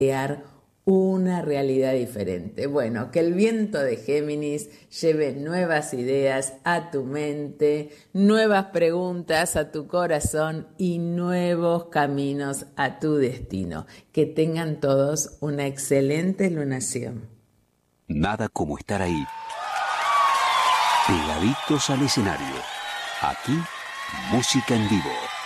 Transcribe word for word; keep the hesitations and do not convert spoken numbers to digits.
crear una realidad diferente. Bueno, que el viento de Géminis lleve nuevas ideas a tu mente, nuevas preguntas a tu corazón y nuevos caminos a tu destino. Que tengan todos una excelente lunación. Nada como estar ahí, pegaditos al escenario. Aquí, música en vivo.